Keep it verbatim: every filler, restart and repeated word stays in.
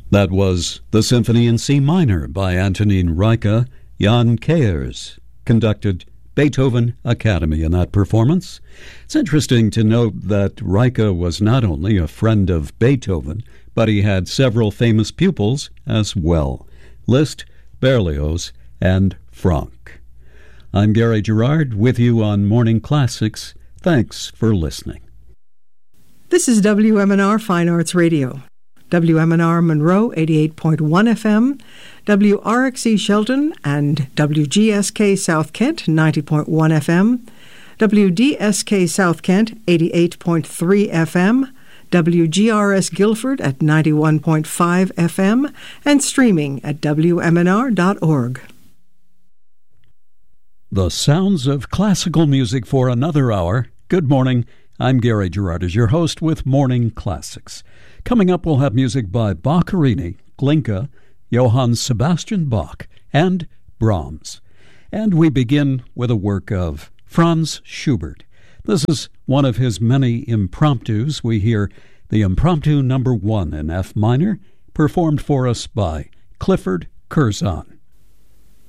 That was the Symphony in C minor by Antonin Reicha, Jan Kayers, conducted Beethoven Academy in that performance. It's interesting to note that Reicha was not only a friend of Beethoven, but he had several famous pupils as well: Liszt, Berlioz, and Franck. I'm Gary Gerard with you on Morning Classics. Thanks for listening. This is W M N R Fine Arts Radio. W M N R Monroe eighty-eight point one F M, W R X E Shelton and W G S K South Kent ninety point one F M, W D S K South Kent eighty-eight point three F M, W G R S Guilford at ninety-one point five F M, and streaming at W M N R dot org. The sounds of classical music for another hour. Good morning. I'm Gary Gerard as your host with Morning Classics. Coming up, we'll have music by Boccherini, Glinka, Johann Sebastian Bach, and Brahms. And we begin with a work of Franz Schubert. This is one of his many impromptus. We hear the Impromptu number one in F minor, performed for us by Clifford Curzon.